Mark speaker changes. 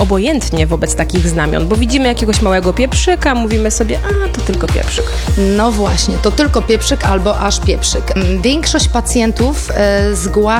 Speaker 1: obojętnie wobec takich znamion, bo widzimy jakiegoś małego pieprzyka, mówimy sobie, to tylko pieprzyk.
Speaker 2: No właśnie, to tylko pieprzyk albo aż pieprzyk. Większość pacjentów zgłasza